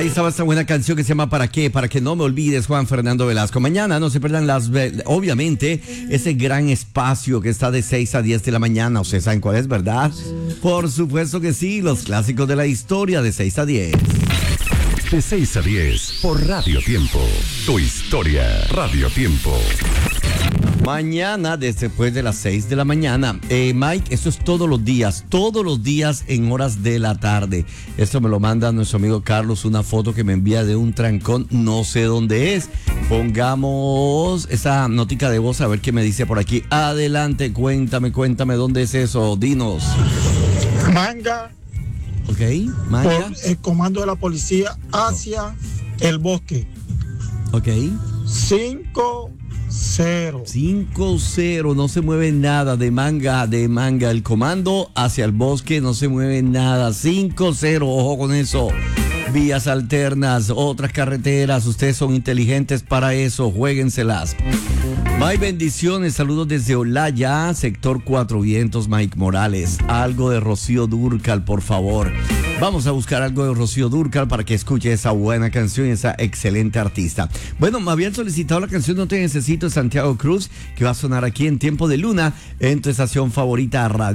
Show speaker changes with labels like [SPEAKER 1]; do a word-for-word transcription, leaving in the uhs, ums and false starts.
[SPEAKER 1] Ahí estaba esta buena canción que se llama ¿Para qué? Para que no me olvides, Juan Fernando Velasco. Mañana no se pierdan las, obviamente, ese gran espacio que está de seis a diez de la mañana. ¿Ustedes saben cuál es, verdad? Por supuesto que sí, los clásicos de la historia de seis a diez.
[SPEAKER 2] De seis a diez por Radio Tiempo. Tu historia, Radio Tiempo.
[SPEAKER 1] Mañana, después de las seis de la mañana. Eh, Mike, esto es todos los días, todos los días en horas de la tarde. Esto me lo manda nuestro amigo Carlos, una foto que me envía de un trancón, no sé dónde es. Pongamos esa notica de voz a ver qué me dice por aquí. Adelante, cuéntame, cuéntame, ¿dónde es eso? Dinos.
[SPEAKER 3] Manga.
[SPEAKER 1] Ok, Manga.
[SPEAKER 3] Por el comando de la policía hacia el bosque.
[SPEAKER 1] Ok.
[SPEAKER 3] cinco cero.
[SPEAKER 1] cinco cero, no se mueve nada de Manga, de Manga. El comando hacia el bosque, no se mueve nada. cinco cero, ojo con eso. Vías alternas, otras carreteras, ustedes son inteligentes para eso, juéguenselas. Mike, bendiciones, saludos desde Olaya, sector Cuatro Vientos, Mike Morales. Algo de Rocío Dúrcal, por favor. Vamos a buscar algo de Rocío Dúrcal para que escuche esa buena canción y esa excelente artista. Bueno, me habían solicitado la canción No Te Necesito de Santiago Cruz, que va a sonar aquí en Tiempo de Luna, en tu estación favorita radio.